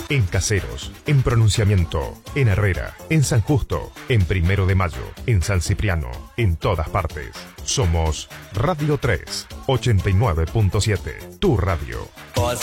en Caseros, en Pronunciamiento, en Herrera, en San Justo, en 1 de Mayo, en San Cipriano, en todas partes. Somos Radio 3, 89.7, tu radio.